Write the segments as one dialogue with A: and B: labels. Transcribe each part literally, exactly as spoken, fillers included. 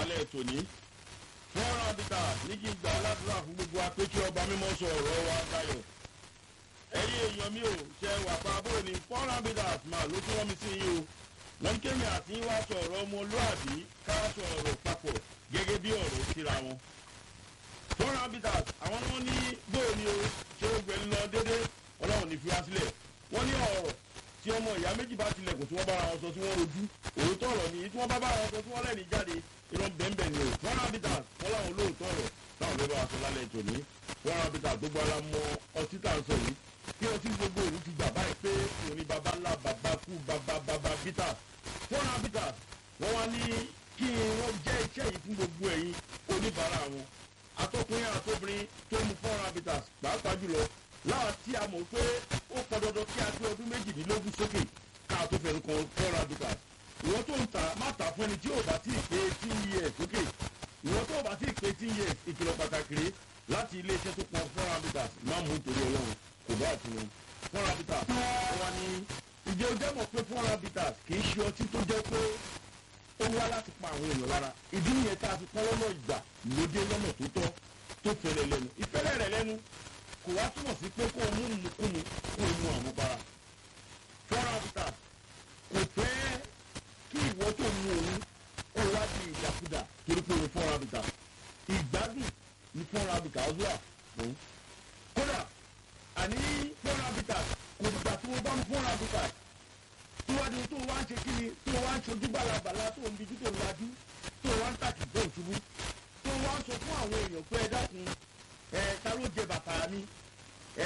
A: lálẹ́ tòní. fọ́nrán abita ní kí n gbà aládùúrà fún gbogbo wa pé kí ọba mímọ́ sọ ọ̀rọ̀ wa dayọ̀. ẹ̀yin èèyàn mi ò ṣe wà pa bóyá ní fọ́nrán abita máa ló tún wọ́n mi sí yín o. wọ́n kémi àti wá sọ ọ̀rọ̀ ọmọlúàbí ká sọ ọ̀rọ̀ papọ̀ gẹ́gẹ́ bí ọ̀rọ̀ síra wọn. fọ́nrán abita àwọn ni wọ́n ní bóyá ni o ṣé ó gbẹ lọ déédéé ọlọ́run ní fi wá sílẹ̀. wọ́n ní ọ̀rọ̀ tí ọmọ ìyá méjì bá tilẹ̀kùn tí wọ́n bára wọn sọ tí wọ́n rojú òótọ́ ọ̀rọ̀ nìyí tí wọ́n bá bára wọn sọ tí wọ́n lẹ́ni jáde irọ́ bẹ́ẹ̀nbẹ́ẹ̀ ni o fọ́nrán abita wọ́n láwọn olóòótọ́ ọ̀rọ̀ táwọn fẹ́ bá wa sọ lálẹ́ tòní fọ́nrán abita gbogbo ara mọ ọtí tá à ń sọ yìí kí ọtí gbogbo òru ti gbà báyìí pé òun ni baba ńlá baba kú baba baba bita fọ́nrán abita wọ́n wá ní kí wọ́n jẹ́ iṣẹ́ yìí fún gbogbo ẹ̀yin oníbàárà wọn atọ́kùnrin àtọ́bìnrin tó mú fọ́nrán abita pàápàá jùlọ láwa tí a mọ̀ pé ó pọn dandan kí a gbé ọdún méjìdínlógún sókè ká tó fẹ́ẹ́ kan fọ́nrán abita ìwọ́n tó ń ta má ta fún ẹni tí ò bá tí ì pé eighteen years sókè ìwọ́n tó bá tí ì pé eighteen years ìkìlọ̀ pàtàkì rèé láti iléeṣẹ́ tó pọn fọ́nrán abita má mú nítorí ọlọ́run kò bá àtúnú fọ́nrán abita wọn ni ìjẹ́ o jẹ́ mọ̀ pé fọ́nrán abita kì í ṣe ọtí tó jẹ́ pé ó wá láti pa àwọn èèyàn lára ìdí nìyẹn tá a fi pọ́n lọ́nà ìgbà lóde lọ́nà tó tọ́ tó fẹ́lẹ̀ lẹ́nu ìfẹ́lẹ̀ rẹ̀ lẹ́nu kò wá túmọ̀ sí pé kó o mú ìmúkúmu kó o mú àmupara fọ́nrán abita kò fẹ́ kí ìwọ tó mú òun kó wá di ìdàkudà torí pé òun fọ́nrán abita ìgbádùn ní fọ́nrán abita ọdún àpò kódà àní fọ́nrán abita kò dìgbà tí wọ́n bá mú fọ́nrán abita tó wá di tó wá ń ṣe kíni tó wá ń ṣojú balabala tó ń dijú tó ń lajú tó wá ń tàkì bọ́ ìṣubú tó wá ń sọ fún àwọn èèyàn pé ẹ dákun ẹ ta ló jẹ bàtà mi ẹ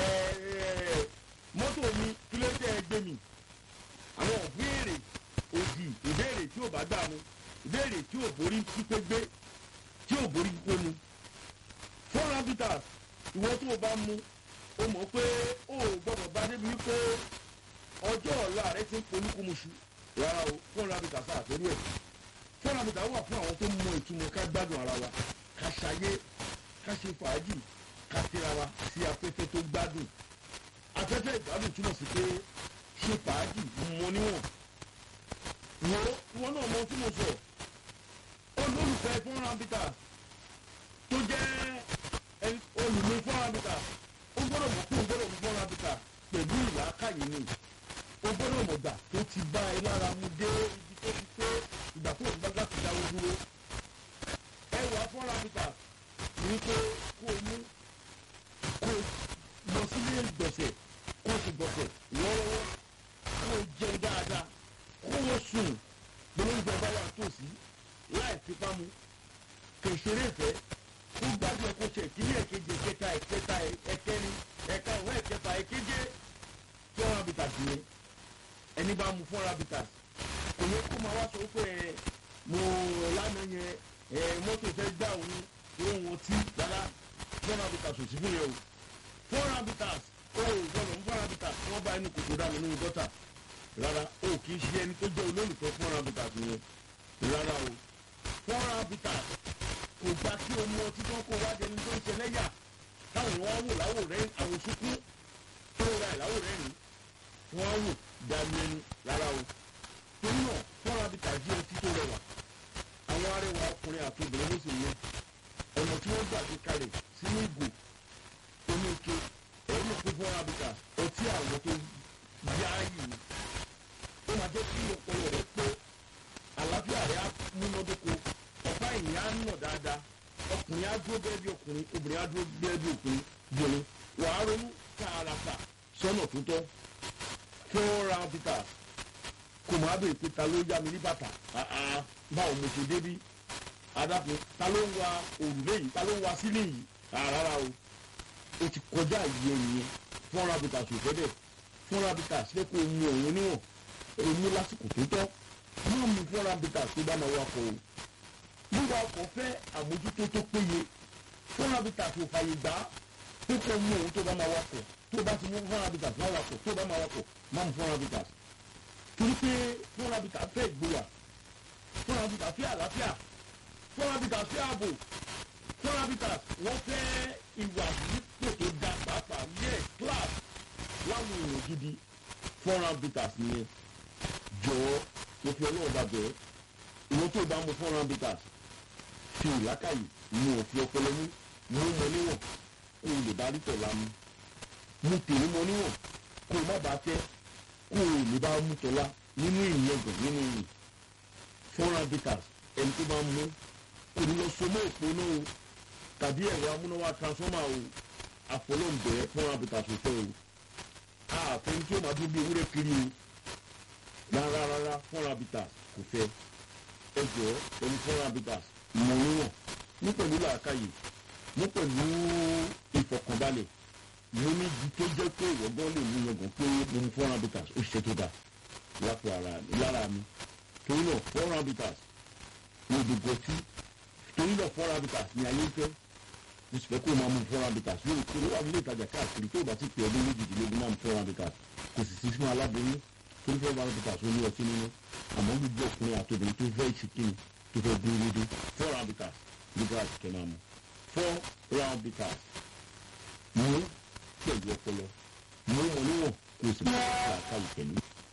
A: mọ́tò mi kí ló dé ẹ gbé mi àwọn ìbéèrè òdì ìbéèrè tí ò bá gbà mu ìbéèrè tí ò borí pípé gbé tí ò borí pípé mu fọ́nrán abita ìwọ tó o bá mu o mọ̀ pé o ò gbọ́dọ̀ bá débi wípé ọjọ́ ọ̀la rẹ ti ń polúkúmuṣu rárá o fọ́nrán abita sáà torí ẹ̀ fọ́nrán abita wà fún àwọn tó mọ ìtumọ̀ ká gbádùn ara wa ká ṣayé ká ṣe fàájì ká tẹ́ra wa sí afẹ́fẹ́ tó gbádùn afẹ́fẹ́ ìgbádùn túmọ̀ sí pé ṣe fàájì mọ níwọ̀n wo wọn náà mọ tí mo sọ olólùfẹ́ fọ́nrán abita tó jẹ́ olùmí fọ́nrán abita ó gbọ́dọ̀ mọ̀ pé ó gbọ́dọ̀ mú fọ́nrán abita pẹ̀lú ìlàkàyè ni ó gbọ́dọ̀ mọ̀ gbà tó ti bá ẹ lára mu dé ibi tó ti pé ìgbà tó ń bá láti dáwọ́ dúró ẹ wà fọ́nrán abita ní pé kó o mú kó o lọ sílé ìgbọ̀nsẹ̀ kó o sì gbọ̀nsẹ̀ lọ́wọ́ kó o jẹun dáadáa kó o sùn gbólóńgbò bá wà tòsí láì fipá mu kèsèrè ìfẹ́ kó gbàgbé kó ṣe ìkíní ẹ̀kejì ẹ̀kẹta ẹ̀kẹta ẹ̀kẹrin ẹ̀ka ìwé ẹ̀kẹfà ẹ̀keje fọ́nrán abita sí ni ẹni bá mu fọ́nrán abita kò yẹ kó máa wá sọ pé ẹ mo lánàá yẹn ẹ mọ́tò fẹ́ gbà òun òun ọtí rárá fọ́nrán abita sòsì fún yẹn o fọ́nrán abita ó gbọ́dọ̀ ń fọ́nrán abita wọ́n bá ẹni kòkòrò dànù nínú gọ́tà rárá o kì í ṣe ẹni tó jẹ́ olólùfẹ́ fọ́nrán abita yẹn rárá o fọ́nrán abita kò gbà kí o mú ọtí tó ń kó wá jẹni tó ń ṣe lẹ́yà táwọn èèyàn wò láwò rẹ àwọn sunkún tó ra ìláwò rẹ ni wọ́n wò dànù ẹnu rárá o torí náà fọ́nrán abita jí ọtí tó rẹwà àwọn arẹwà ọkùnrin àti obìnrin ló sì ní ọ̀nà tí wọ́n gbà gbé kalẹ̀ sínú ìgò omi ike ẹ̀rọ ló pé fọ́nrán abita ọtí àwọn tó yá yìí ni ó máa jẹ́ kí ọpọlọ rẹ pé àlàáfíà rẹ á múnádóko ọ̀pá ìyá ń nà dáadáa ọkùnrin á dúró bẹ́ẹ̀ bí ọkùnrin obìnrin á dúró bẹ́ẹ̀ bí ọkùnrin bìnrin wàá ronú tààràtà sọ́nà tó tọ́ fọ́nrán abita kò máa bèèrè pé ta ló yá mi ní bàtà báwo mo ṣe débí adákun ta ló ń wa òrùlé yìí ta ló ń wa sílé yìí rárá o ó ti kọjá ìyẹ nìyẹn fọ́nrán abita ṣòfẹ́ bẹ́ẹ̀ fọ́nrán abita ṣe kó mu òun níwọ̀n èmi lásìkò tó tọ́ má mú fọ́nrán abita tó bá máa wakọ̀ o nígbà ọkọ̀ fẹ́ àmójútó tó péye fọ́nrán abita tó fàyè gbà tó kọ́ mú òun tó bá máa wakọ̀ tó bá ti mú fọ́nrán abita tó máa wakọ̀ tó bá máa wakọ̀ má mú fọ́nrán abita torí pé fọ́nrán abita fẹ́ ìgboyà fọ́nrán abita fẹ́ àlàáfíà fọ́nrán abita fẹ́ ààbò fọ́nrán abita wọ́n fẹ́ ìwà nípò tó ga pàápàá yẹ class láwọn èèyàn gidi fọ́nrán abita nìyẹn jọ̀ọ́ mo fi ọlọ́run bá bẹ̀ẹ́ ìwọ́n tó bá mu fọ́nrán abita fi ìlàkàyè mu òfin ọpọlọ mú mú mọ níwọ̀n kó o lè bá rí tọ̀la mu mú tèmi mọ níwọ̀n kó o má bàa tẹ́ kó o lè bá mú tọ̀la nínú ìyẹ̀gàn nínú ìyìn fọ́nrán bitters ẹni tó bá mú kò ní lọ sọmọ́ òpó náà o tàbí ẹ̀rọ amúnáwá transformer o àfọlọ́ǹbẹ̀ fọ́nrán bitters ò fẹ́ o àfẹn tí ó máa dún bí ewúrẹ́ kiri o rárá rárá fọ́nrán bitters kò fẹ́ ẹ jọ ẹni fọ́nrán bitters mọ̀ níwọ̀n ní pẹ̀lú làákàyè ní pẹ̀lú ìfọ̀kànbalẹ̀ mo ní ibi tó jẹ́ pé ìwọ́gbọ́n lè mú yangàn pé mo mú fọ́nrán bitters ó ṣiṣẹ́ tó dáa lápò lára mi torí náà fọ́nrán bitters ní gbogbo ọtí torí náà fọ́nrán bitters ní ayé ń fẹ́ mo sì fẹ́ kó o máa mú fọ́nrán bitters lórí tó ló wà nílé ìtajà káàkiri tó o bá ti pè ọdún méjìdínlógún máa mú fọ́nrán bitters kò sì sí fún aláboyún torí fọ́nrán bitters ó ní ọtí nínú àmọ́ gbogbo ọkùnrin àtòbìnrin tó fẹ́ ìṣìkìnnì tó fẹ́ dúró dédé fọ́nrán bitters nígbà àtìkẹ́ máa mú fọ́nrán bitters mú pẹ̀lú ọpọlọ mú wọn níwọ̀n kó o sì máa ṣe àkàlù pẹ̀lú.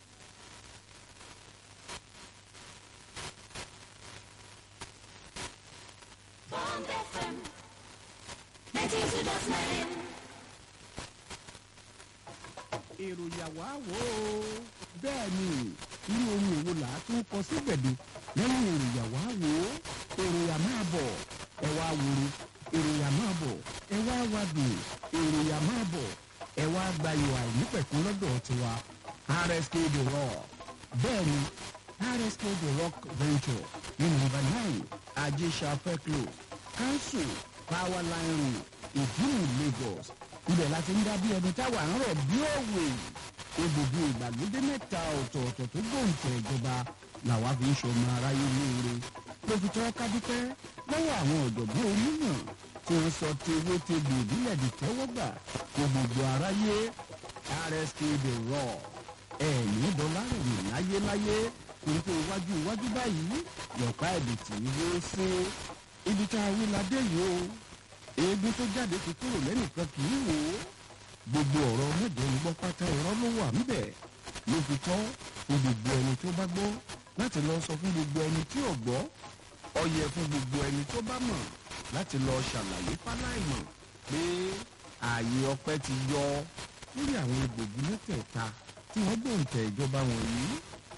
B: èrò ìyàwó àwò bẹ́ẹ̀ ni irú ohun èwo là á tún kọ sí gbẹ̀dẹ̀ lẹ́yìn èrò ìyàwó àwò èrò ìyà máa bọ̀ ẹ wá wòrò èrò ìyà máa bọ̀ ẹ wá wàdùn èrò ìyà máa bọ̀ ẹ wá gbayò àìnípẹ̀kún lọ́dọ̀ tiwa R S K The Rock bẹ́ẹ̀ ni R S K The Rock Venture ní nọ́mbà nine ajésàfẹ́ close council power line road ìdíwù Lagos ibẹ̀ láti ń dá bí ẹni táwa ń rọ̀ bí òwe ibùdó ìgbàlódé mẹ́ta ọ̀tọ̀ọ̀tọ̀ tó gbòǹtẹ̀ ìjọba làwa fi ń ṣọmọ aráyé lóore ló fi tọ́ kádúpẹ́ lọ́wọ́ àwọn ọ̀jọ̀gbọ́n onímọ̀ tí wọ́n sọ tewé tegbò ìbílẹ̀ di tẹ́wọ́gbà kó gbogbo aráyé R S K The Rock ẹ̀ẹ́nì dọ́là rẹ̀ láyéláyé kò ń pé iwájú iwájú báyìí lọ́pàá ẹ̀dùtì yóò ṣe ibi tá a wí ládé yìí o eégún tó jáde ti kúrò lẹ́nìkan kì í wò ó gbogbo ọ̀rọ̀ mẹ́jọ ń gbọ́ pátá irọ́ ló wà níbẹ̀ ló fi tọ́ fún gbogbo ẹni tó bá gbọ́ láti lọ sọ fún gbogbo ẹni tí ò gbọ́ ó yẹ fún gbogbo ẹni tó bá mọ̀ láti lọ ṣàlàyé fáláìmọ̀ pé ààyè ọpẹ́ ti yọ lórí àwọn egbògi mẹ́tẹ̀ẹ̀ta tí wọ́n gbòǹtẹ̀ ìjọba wọ̀nyí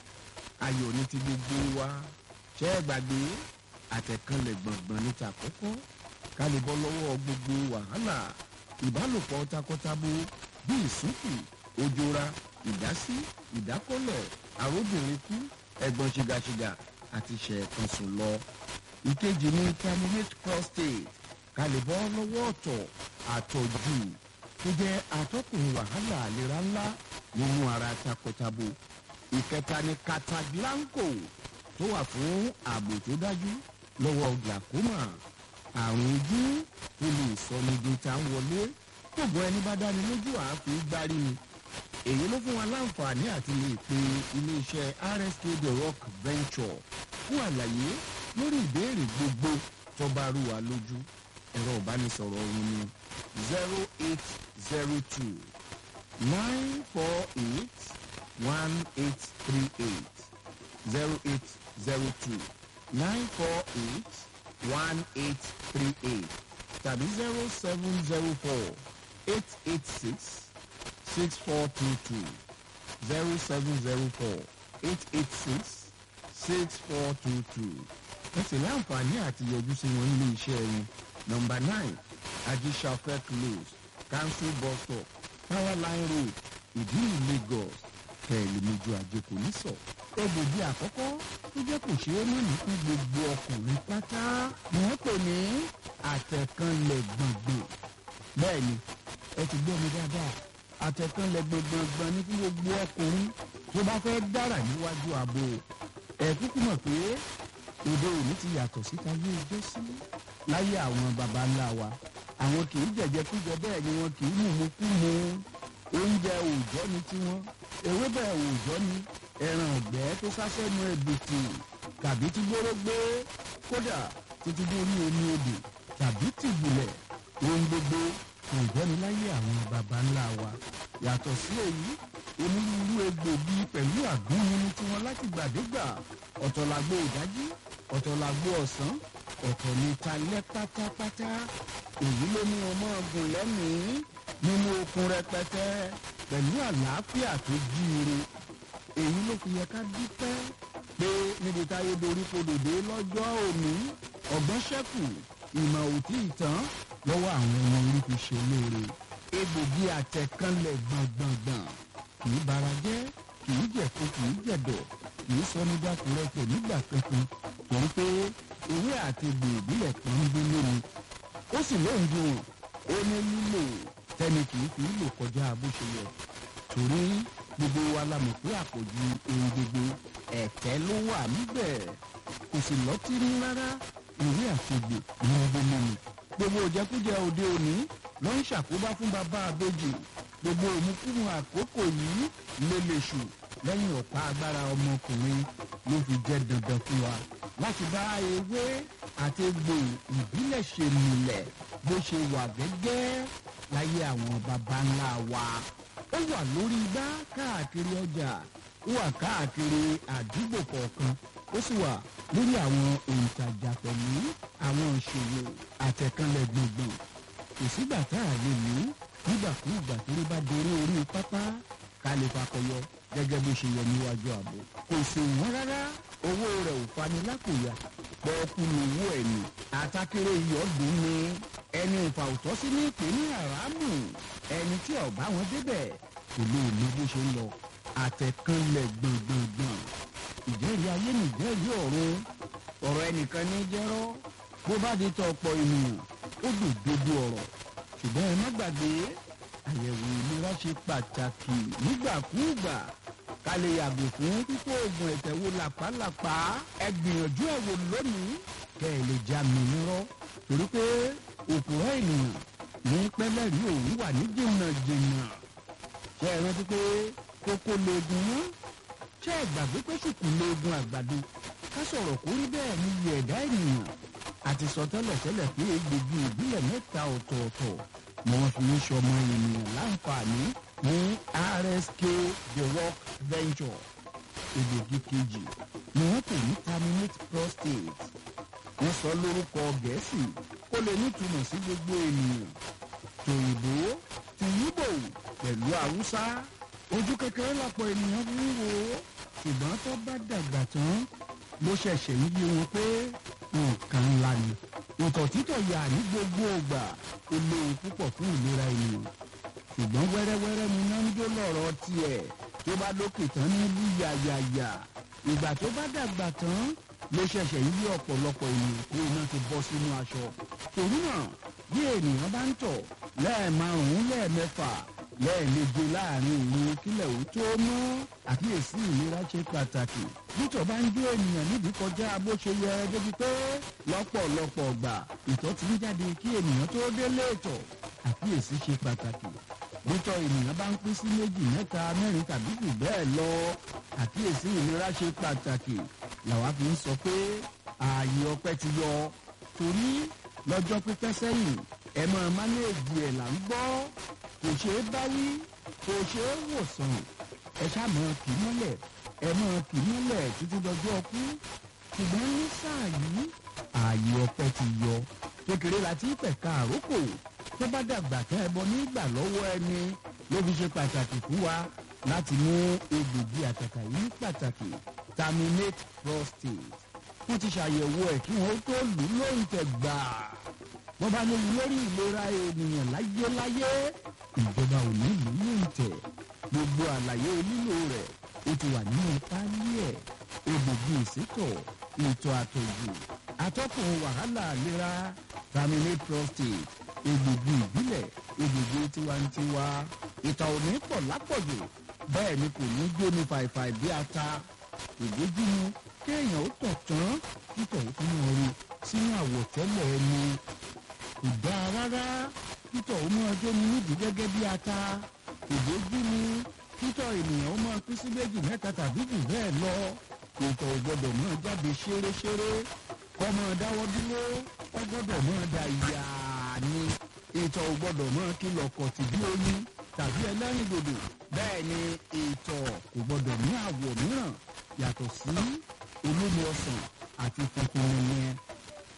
B: ayọ̀ ní ti gbogbo wa ṣẹ́ ẹ gbàgbé àtẹ̀kànlẹ̀ gbọ̀ngbọ̀n ní tàkọ́kọ́ ká lè bọ́ lọ́wọ́ gbogbo wàhálà ìbálòpọ̀ takọtabo bí ìsúnkì òjòra ìdásí ìdákọ́lẹ̀ àróbìnrin kú ẹ̀gbọ́n ṣìgàṣìgà àti ṣẹ̀ẹ̀kan sùn lọ. ìkejì ní terminate prostate ká lè bọ́ lọ́wọ́ ọ̀tọ̀ àtọ̀jù tó jẹ́ atọ́kùnrin wàhálà àlera ńlá nínú ara takọtabo. ìkẹta ní cataglanco tó wà fún ààbò tó dájú lọ́wọ́ glaucoma àrùn ojú tó lè sọ ní gíta ń wọlé gbogbo ẹni bá dáni lójú àáfi gbárí ni èyí ló fún wa láǹfààní àti lè pe iléeṣẹ́ R S K The Rock Venture fún àlàyé lórí ìbéèrè gbogbo tó bá rú wa lójú ẹ̀rọ ìbánisọ̀rọ̀ ọ̀hún ni zero eight zero two nine four eight one eight three eight zero eight zero two nine four eight one eight three eight tàbí zero seven zero four eight eight six six four two two zero seven zero four eight eight six six four two two. ẹ sì láǹfààní àti yọjú sí wọn nílé iṣẹ́ wọn nọ́mbà nine ajisafẹ́ close council bus stop power line road ìdílù Lagos tẹ̀lé méjì ajé kò ní sọ. egbògi àkọ́kọ́ tó jẹ́ kò ṣeé mọ̀ ní fún gbogbo ọkùnrin pátá ni wọ́n pè ní àtẹ̀kànlẹ̀ gbọ̀ngbọ̀n. bẹ́ẹ̀ ni ẹ ti gbọ́ mi dáadáa àtẹ̀kànlẹ̀ gbọ̀ngbọ̀n ní fún gbogbo ọkùnrin tó bá fẹ́ dára níwájú ààbò. ẹ kúkú mọ̀ pé òde òní ti yàtọ̀ síta ní ijó sí. láyé àwọn baba ńlá wa àwọn kì í jẹ̀jẹ̀ kújẹ bẹ́ẹ̀ ni wọn kì í mú mu kú mu. oúnjẹ òòjọ́ ni tiwọn ewébẹ̀ òòjọ́ ni ẹran ọ̀gbẹ́ tó sásẹ́nu ẹ̀bùtù tàbí tí gbóró gbé kódà títí dórí omi odò tàbí tìbùlẹ̀ ohun gbogbo kò gbọ́ni láyé àwọn baba ńlá wa. yàtọ̀ sí èyí onírúurú egbògi pẹ̀lú àgúnmu tiwọn láti gbàdégbà ọ̀tọ̀ làgbo ìdájí ọ̀tọ̀ làgbo ọ̀sán ọ̀tọ̀ ní talẹ́ pátápátá èyí ló mú ọmọ ọgùn lẹ́mìí nínú okun rẹpẹtẹ pẹ̀lú àlàáfíà tó jíire èyí ló fi yẹ ká dúpẹ́ pé níbi táyé dorí kodòdé lọ́jọ́ òní ọ̀gbọ́n ṣẹ́kù ìmọ̀ òtí ìtàn lọ́wọ́ àwọn ọmọ orí fi ṣe lóore egbògi àtẹ̀kánlẹ̀ gbọ̀ngbọ̀ngbọ̀n kì í bara jẹ́ kì í jẹ̀kú kì í jẹ̀dọ̀ kì í sọ nígbà kúrẹ́kẹ̀ nígbà kankan torí pé ewé àti egbò ìbílẹ̀ kan ń gbé lómi ó sì lóun dùn ó ní lílò tẹ́ni kì í fi lò kọjá bó ṣe yẹ torí gbogbo wa la mọ̀ pé àpọ̀jù ohun gbogbo ẹ̀tẹ́ ló wà níbẹ̀ kò sì lọ́tí ní rárá ewé àti egbò ní ọdún mọ́mi gbogbo òjẹkújẹ òde òní ló ń ṣàkóbá fún bàbá àbèjì gbogbo òmùkúmu àkókò yìí ló lè ṣù lẹ́yìn ọ̀pá agbára ọmọkùnrin ló fi jẹ́ dandan fún wa láti bá ewé àti egbò ìbílẹ̀ ṣe múlẹ̀ bó ṣe wà gẹ́gẹ́ láyé àwọn baba ńlá wa ó wà lórí igbá káàkiri ọjà ó wà káàkiri àdúgbò kọ̀ọ̀kan ó sì wà lórí àwọn òǹtajà pẹ̀lú àwọn ìṣòwò àtẹ̀kánlẹ̀ gbọ̀ngbọ̀n kò sígbà tá a lè lò nígbàkúùgbà tó rí bá dorí orí pápá ká lè fakọyọ gẹ́gẹ́ bó ṣe yẹ níwájú ààbò kò sì wọ́n rárá owó rẹ̀ ò fani lápòyà pọ́ọ́kú lówó ẹ̀mí àtàkèrè ìyọ́dún ni ẹni ìfà òtọ́ sí ní ìpè ní àràmù ẹni tí ọ̀bá wọn débẹ̀ kò lè mọ bó ṣe ń lọ àtẹ̀kánlẹ̀ gbọ̀ngbọ̀ngbọ̀n ìjẹ́rìí ayé nìjẹ́rìí ọ̀run ọ̀rọ̀ ẹnìkan ní jẹ́rọ́ bó bá di tọ ọ̀pọ̀ ènìyàn ó dùn dodo ọ̀rọ̀ ṣùgbọ́n ẹ má gbàgbé àyẹ̀wò ìlera ṣe pàtàkì nígbàkúùgbà ká lè yàgò fún pípọ̀ oògùn ẹ̀tẹ̀ wo làpálàpá ẹ gbìyànjú ẹ̀ wò lónìí kẹ́ ẹ lè já mi nírọ́ torí pé òpùrọ̀ ènìyàn ní pẹ́lẹ́rì òun wà ní jìnnàjìnnà ṣé ẹ rántí pé kókó leegun mọ́ ṣé ẹ gbàgbé pé ṣùkú leegun àgbàdo ká sọ̀rọ̀ kó rí bẹ́ẹ̀ ní iye ẹ̀dá ènìyàn àti sọ tẹ́lẹ̀ tẹ́lẹ̀ pé egbògi ìbílẹ̀ mẹ́ta ọ̀tọ̀ọ̀tọ̀ ni wọ́n fi ń ṣọmọ ènìyàn láǹfààní ní R S K The Rock Venture egbògi kejì ni wọ́n pè ní terminate prostate wọ́n sọ lórúkọ gẹ̀ẹ́sì kó lè nítumọ̀ sí gbogbo ènìyàn tòyìnbó tìyíbò pẹ̀lú haúsá ojú kékeré lọ́pọ̀ ènìyàn fi ń wò ó ṣùgbọ́n tó bá dàgbà tán ló ṣẹ̀ṣẹ̀ ń yé wọn pé nǹkan ńlá ni ìtọ̀ títọ̀ yà ní gbogbo ògbà ó léwu púpọ̀ fún ìlera ènìyàn ṣùgbọ́n wẹ́rẹ́wẹ́rẹ́ ni náà ń jó lọ́rọ̀ tiẹ̀ tó bá lókè tán ní bú yàyàyà ìgbà tó bá dàgbà tán ló ṣẹ̀ṣẹ̀ ń yí ọ̀pọ̀lọpọ̀ ènìyàn kó iná ti bọ́ sínú aṣọ torí náà bí ènìyàn bá ń tọ̀ lẹ́ẹ̀márùn-ún lẹ́ẹ̀mẹ́fà lẹ́ẹ̀méje láàrin ìlú kílẹ̀ ò tó mọ́ àkíyèsí ìlera ṣe pàtàkì nítọ̀ bá ń jó ènìyàn nídìí kọjá bó ṣe yẹ débi pé lọ́pọ̀lọpọ̀ ọgbà ìtọ̀ ti ń jáde kí ènìyàn tó délé ìtọ̀ àkíyèsí ṣe pàtàkì nítọ̀ ènìyàn bá ń pín sí méjì mẹ́ta mẹ́rin tàbí jù bẹ́ẹ̀ lọ àkíyèsí ìlera ṣe pàtàkì làwa fi ń sọ pé ààyè ọpẹ́ ti yọ torí lọ́jọ́ pípẹ́ sẹ́yìn ẹ máa mánéèjì ẹ̀ là ń gbọ́ kò ṣeé báwí kò ṣeé wòsàn ẹ ṣàmọ́ kì í mọ́lẹ̀ ẹ máa kì í mọ́lẹ̀ títí dọjọ́ ọkú ṣùgbọ́n ní sáà yìí ààyè ọpẹ́ ti yọ kékeré la ti pẹ̀ka àrókò tó bá dàgbà tẹ́ ẹ bọ nígbà lọ́wọ́ ẹni ló fi ṣe pàtàkì fún wa láti mú egbògi àtàkà yìí ní pàtàkì terminate prostate wọ́n ti ṣàyẹ̀wò ẹ̀ kí wọ́n tó lù ú lóǹtẹ̀ gbà wọ́n bá léwu lórí ìlera ènìyàn láyéláyé ìjọba ò ní lù ú lóǹtẹ̀ gbogbo àlàyé lílo rẹ̀ ó ti wà nínú páálí ẹ̀ egbògi ìsétọ̀ ìtọ̀ àtọ̀jù atọ́kùn wàhálà ìlera terminate prostate egbògi ìbílẹ̀ egbògi tiwantiwa ìtọ̀ ò ní pọ̀ lápọ̀jù bẹ́ẹ̀ ni kò ní gbóni fàìfàì bí ata ìgbójúmu kéèyàn ó tọ̀ tán títọ̀ ó fún wọn rí sínú àwọ̀tẹ́lẹ̀ ẹni kò dáa rárá títọ̀ ó máa jóni nídìí gẹ́gẹ́ bí ata ìgbójúmu títọ̀ ènìyàn ó máa pín sí méjì mẹ́ta tàbí jù bẹ́ẹ̀ lọ ìtọ̀ ò gbọ́dọ̀ máa jáde ṣéréṣéré kọ́ máa dáwọ́ dúró ó gbọ́dọ̀ máa da ìyá ni ìtọ̀ ò gbọ́dọ̀ máa kìlọ̀ kọ̀tì bí oyin tàbí ẹlẹ́rìndòdò bẹ́ẹ̀ ni ìtọ̀ kò gbọ́dọ̀ ní àwọ̀ mìíràn yàtọ̀ sí olómi ọsàn àti funfun yẹn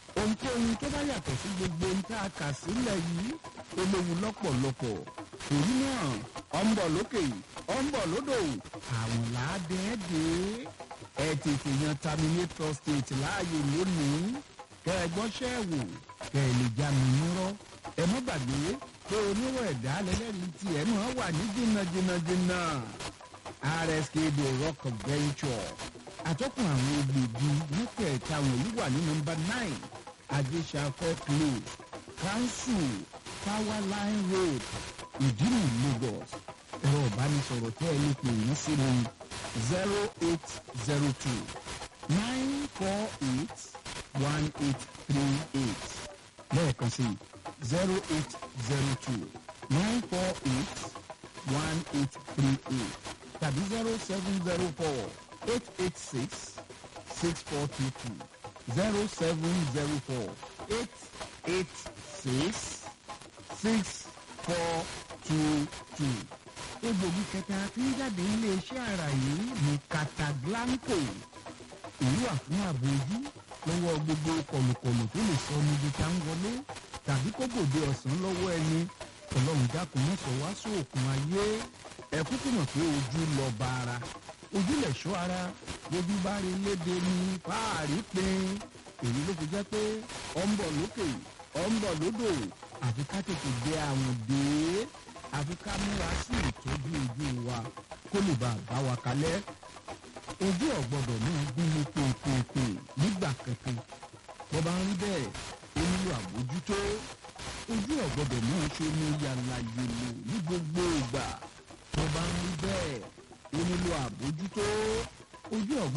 B: ohunkóhun tó bá yàtọ̀ sí gbogbo ohun tá a kà sílẹ̀ yìí ó léwu lọ́pọ̀lọpọ̀ torí náà ọ̀ ń bọ̀ lókè ọ̀ ń bọ̀ lódò àwọn làádẹ́ẹ́dẹ́ ẹ tètè yan terminate prostate láàyè lónìí kẹ ẹ gbọ́ṣẹ́ wò kẹ ẹ lè já mi nírọ́ ẹ má gbàgbé pé onírò ẹ̀dá lẹ́lẹ́rìí tí ẹ̀ náà wà ní jìnnàjìnnàjìnnà R S K the Rock Venture àtọ́kùn àwọn egbògi mẹ́tẹ̀ẹ̀ta wọ̀nyí wà ní nọ́mbà nine ajésàfẹ́ close council powerline road ìdírù Lagos ẹ̀rọ ìbánisọ̀rọ̀ tẹ́ ẹ lè pè yín sí ní zero eight zero two nine four eight one eight three eight lẹ́ẹ̀kan sí zero eight zero two nine four eight one eight three eight tàbí zero seven zero four eight eight six six four two two zero seven zero four eight eight six six four two two. egbògi kẹta tí ń jáde nílé iṣẹ́ ara yìí ní Cataglanco èyí wà fún ààbò ojú lọ́wọ́ gbogbo kọ̀lùkọ̀lù tó lè sọ ní ibi tá ń wọlé tàbí kó gbòde ọ̀sán lọ́wọ́ ẹni ọlọ́run dákun mọ́sọ̀ wá sóòkun ayé ẹ kúkú mọ̀ pé ojú lọ bá ara ojú lẹ̀ ṣọ́ ara ojú bá rí léde ní fáàrí pin èyí ló fi jẹ́ pé ọ̀ ń bọ̀ lókè ọ̀ ń bọ̀ lódò àfi ká tètè gbé àwọn dé àfi ká múra sí ìtọ́jú ojú wa kó lè bá a bá wa kalẹ̀ ojú ọ̀gbọ́dọ̀ náà gún ní pèpèpè nígbà kankan bó bá ń rí bẹ́ẹ̀ ó nílò àbójútó ojú ọ̀gbọ́dọ̀ náà ṣe ní yàrá yèlò ní gbogbo ìgbà bó bá ń rí bẹ́ẹ̀ ó nílò àbójútó ojú ọ̀gbọ́dọ̀.